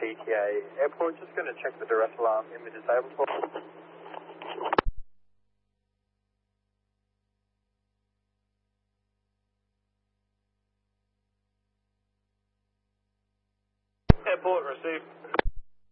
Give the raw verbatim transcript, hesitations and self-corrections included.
T T A Airport. Just going to check the duress alarm in the disabled port. Airport, received.